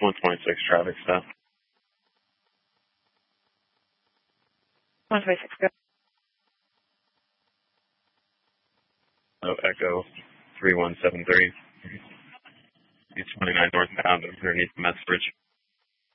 126 traffic stop. 126, go. Oh, Echo 3173. 29 northbound underneath the Metz Bridge.